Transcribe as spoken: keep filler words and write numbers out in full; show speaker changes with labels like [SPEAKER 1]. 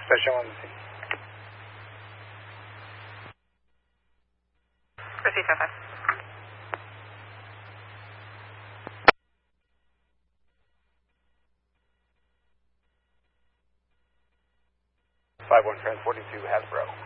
[SPEAKER 1] Station one.
[SPEAKER 2] Proceed, five five.
[SPEAKER 3] five one transporting to Hasbro.